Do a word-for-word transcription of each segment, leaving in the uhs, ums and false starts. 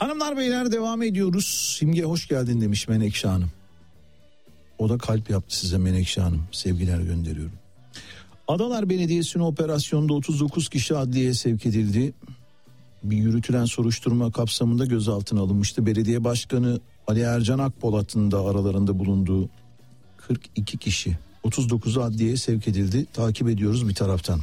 Hanımlar beyler devam ediyoruz. Simge hoş geldin demiş Menekşe Hanım. O da kalp yaptı size Menekşe Hanım. Sevgiler gönderiyorum. Adalar Belediyesi'nin operasyonda otuz dokuz kişi adliyeye sevk edildi. Bir yürütülen soruşturma kapsamında gözaltına alınmıştı. Belediye Başkanı Ali Ercan Akpolat'ın da aralarında bulunduğu kırk iki kişi, otuz dokuzu adliyeye sevk edildi. Takip ediyoruz bir taraftan.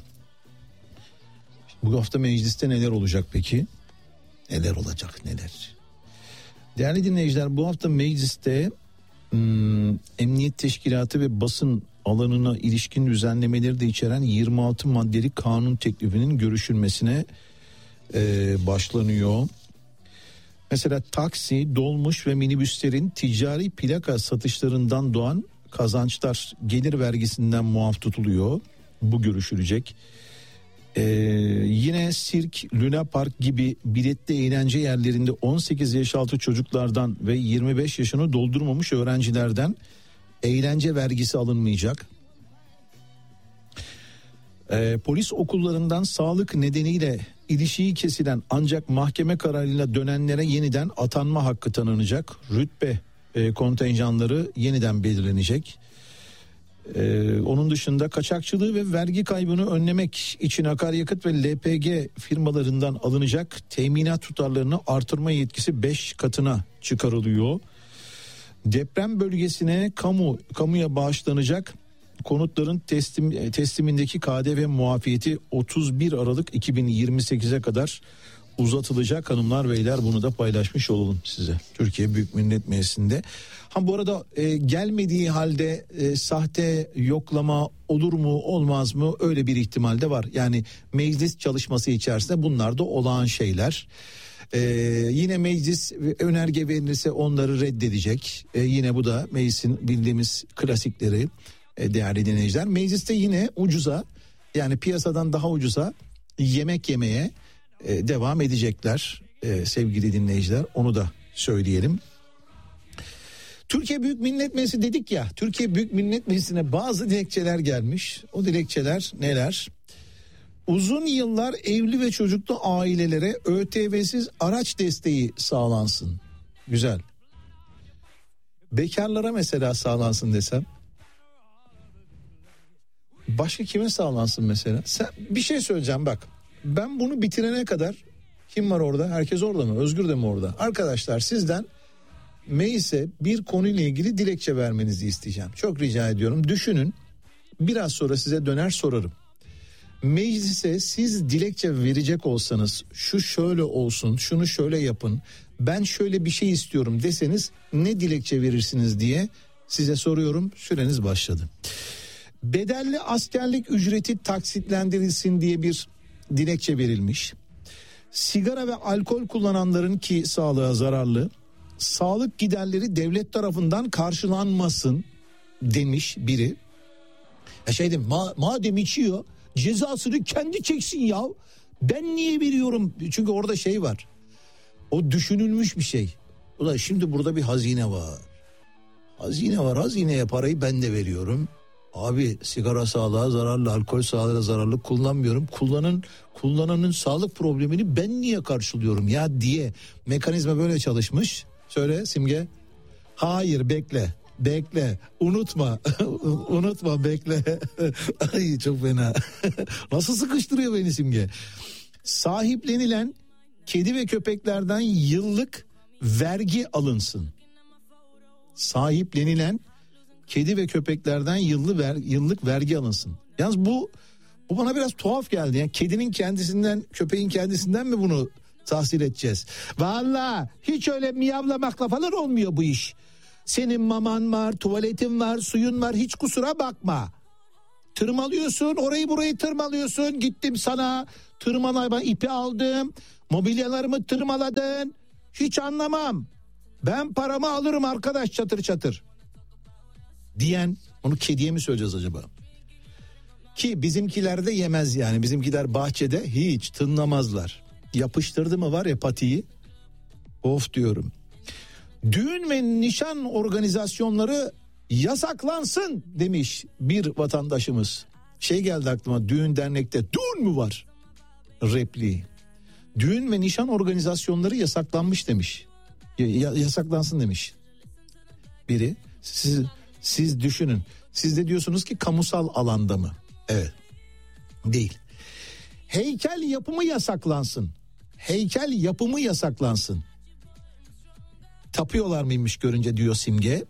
Bu hafta mecliste neler olacak peki? Neler olacak neler? Değerli dinleyiciler, bu hafta mecliste hmm, Emniyet Teşkilatı ve basın alanına ilişkin düzenlemeleri de içeren yirmi altı maddelik kanun teklifinin görüşülmesine e, başlanıyor. Mesela taksi, dolmuş ve minibüslerin ticari plaka satışlarından doğan kazançlar gelir vergisinden muaf tutuluyor. Bu görüşülecek. Ee, yine sirk, Luna Park gibi biletli eğlence yerlerinde on sekiz yaş altı çocuklardan ve yirmi beş yaşını doldurmamış öğrencilerden eğlence vergisi alınmayacak. Ee, polis okullarından sağlık nedeniyle ilişiği kesilen ancak mahkeme kararıyla dönenlere yeniden atanma hakkı tanınacak. Rütbe e, kontenjanları yeniden belirlenecek. Ee, onun dışında kaçakçılığı ve vergi kaybını önlemek için akaryakıt ve L P G firmalarından alınacak teminat tutarlarını artırma yetkisi beş katına çıkarılıyor. Deprem bölgesine kamu kamuya bağışlanacak konutların teslim, teslimindeki K D V muafiyeti otuz bir Aralık iki bin yirmi sekize kadar uzatılacak. Hanımlar beyler, bunu da paylaşmış olalım size. Türkiye Büyük Millet Meclisi'nde. Ha bu arada e, gelmediği halde e, sahte yoklama olur mu olmaz mı, öyle bir ihtimal de var. Yani meclis çalışması içerisinde bunlar da olağan şeyler. E, yine meclis önerge verilirse onları reddedecek. E, yine bu da meclisin bildiğimiz klasikleri e, değerli dinleyiciler. Mecliste yine ucuza, yani piyasadan daha ucuza yemek yemeye e, devam edecekler e, sevgili dinleyiciler, onu da söyleyelim. Türkiye Büyük Millet Meclisi dedik ya, Türkiye Büyük Millet Meclisi'ne bazı dilekçeler gelmiş. O dilekçeler neler? Uzun yıllar evli ve çocuklu ailelere ÖTV'siz araç desteği sağlansın. Güzel. Bekarlara mesela sağlansın desem. Başka kime sağlansın mesela? Sen, bir şey söyleyeceğim bak. Ben bunu bitirene kadar, kim var orada? Herkes orada mı? Özgür de mi orada? Arkadaşlar, sizden meclise bir konuyla ilgili dilekçe vermenizi isteyeceğim. Çok rica ediyorum. Düşünün. Biraz sonra size döner sorarım. Meclise siz dilekçe verecek olsanız, şu şöyle olsun, şunu şöyle yapın, ben şöyle bir şey istiyorum deseniz ne dilekçe verirsiniz diye size soruyorum. Süreniz başladı. Bedelli askerlik ücreti taksitlendirilsin diye bir dilekçe verilmiş. Sigara ve alkol kullananların, ki sağlığa zararlı, sağlık giderleri devlet tarafından karşılanmasın demiş biri. Ya şey dedim, ma- madem içiyor cezasını kendi çeksin ya. Ben niye veriyorum? Çünkü orada şey var. O düşünülmüş bir şey. Ulan şimdi burada bir hazine var. Hazine var. Hazineye parayı ben de veriyorum. Abi sigara sağlığa zararlı, alkol sağlığa zararlı, kullanmıyorum. Kullanın, kullananın sağlık problemini ben niye karşılıyorum ya diye mekanizma böyle çalışmış. Söyle Simge. Hayır, bekle. Bekle. Unutma. Unutma, bekle. Ay çok fena. Nasıl sıkıştırıyor beni Simge. Sahiplenilen kedi ve köpeklerden yıllık vergi alınsın. Sahiplenilen kedi ve köpeklerden yıllık ver, yıllık vergi alınsın. Yalnız bu bu bana biraz tuhaf geldi. Yani kedinin kendisinden, köpeğin kendisinden mi bunu tahsil edeceğiz? Vallahi hiç öyle miyavlamakla falan olmuyor bu iş. Senin maman var, tuvaletin var, suyun var, hiç kusura bakma. Tırmalıyorsun, orayı burayı tırmalıyorsun. Gittim sana tırmalama ipi aldım. Mobilyalarımı tırmaladın. Hiç anlamam. Ben paramı alırım arkadaş, çatır çatır. Diyen, onu kediye mi söyleyeceğiz acaba? Ki bizimkiler de yemez yani. Bizimkiler bahçede hiç tınlamazlar. Yapıştırdı mı var ya patiyi. Of diyorum. Düğün ve nişan organizasyonları yasaklansın demiş bir vatandaşımız. Şey geldi aklıma, düğün dernekte düğün mü var repliği. Düğün ve nişan organizasyonları yasaklanmış demiş. Ya, yasaklansın demiş biri. Siz, siz düşünün. Siz de diyorsunuz ki kamusal alanda mı? Evet. Değil. Heykel yapımı yasaklansın. Heykel yapımı yasaklansın. Tapıyorlar mıymış görünce diyor Simge.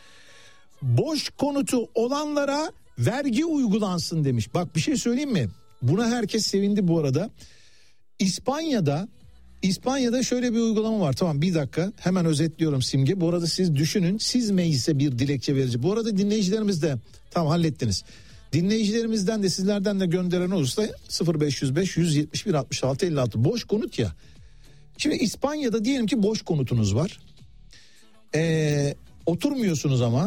Boş konutu olanlara vergi uygulansın demiş. Bak bir şey söyleyeyim mi? Buna herkes sevindi bu arada. İspanya'da İspanya'da şöyle bir uygulama var. Tamam, bir dakika hemen özetliyorum Simge. Bu arada siz düşünün, siz meclise bir dilekçe verici. Bu arada dinleyicilerimiz de tamam hallettiniz. Dinleyicilerimizden de sizlerden de gönderen olursa sıfır beş yüz beş yüz yetmiş bir altmış altı elli altı boş konut ya. Şimdi İspanya'da diyelim ki boş konutunuz var. Ee, oturmuyorsunuz ama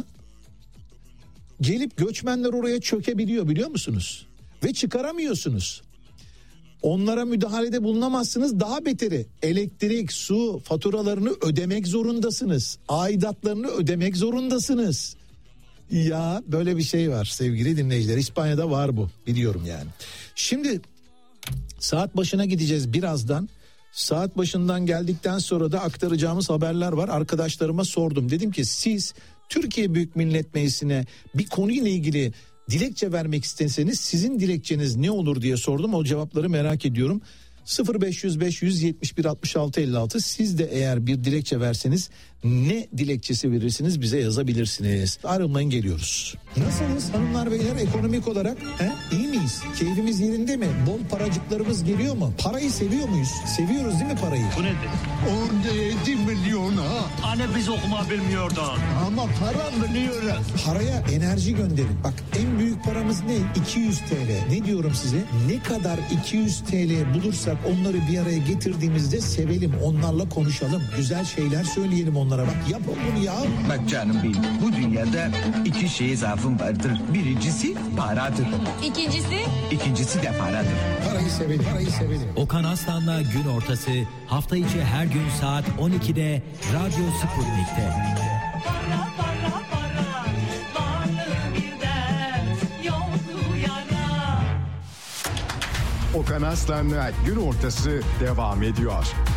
gelip göçmenler oraya çökebiliyor, biliyor musunuz? Ve çıkaramıyorsunuz. Onlara müdahalede bulunamazsınız. Daha beteri, elektrik, su faturalarını ödemek zorundasınız. Aidatlarını ödemek zorundasınız. Ya böyle bir şey var sevgili dinleyiciler. İspanya'da var bu, biliyorum yani. Şimdi saat başına gideceğiz birazdan. Saat başından geldikten sonra da aktaracağımız haberler var. Arkadaşlarıma sordum. Dedim ki siz Türkiye Büyük Millet Meclisi'ne bir konuyla ilgili dilekçe vermek isteseniz sizin dilekçeniz ne olur diye sordum. O cevapları merak ediyorum. sıfır beş yüz beş yüz yetmiş bir altmış altı elli altı siz de eğer bir dilekçe verseniz ne dilekçesi verirsiniz bize yazabilirsiniz. Ayrılmayın, geliyoruz. Nasılsınız hanımlar beyler ekonomik olarak? He? İyi miyiz? Keyfimiz yerinde mi? Bol paracıklarımız geliyor mu? Parayı seviyor muyuz? Seviyoruz değil mi parayı? Bu nedir? on yedi milyon ha. Hani biz okuma bilmiyorduk. Ama para biliyoruz. Paraya enerji gönderin. Bak en büyük paramız ne? iki yüz TL. Ne diyorum size? Ne kadar iki yüz TL bulursak onları bir araya getirdiğimizde sevelim. Onlarla konuşalım. Güzel şeyler söyleyelim onlara. Bak yapın bunu ya. Bak canım benim, bu dünyada iki şeye zaafım vardır. Birincisi paradır. İkincisi? İkincisi de paradır. Parayı sevelim. Parayı sevelim. Okan Aslan'la Gün Ortası hafta içi her gün saat on ikide Radyo Sputnik'te. Para para para, varlığı bir dert, yokluğu yara. Okan Aslan'la Gün Ortası devam ediyor.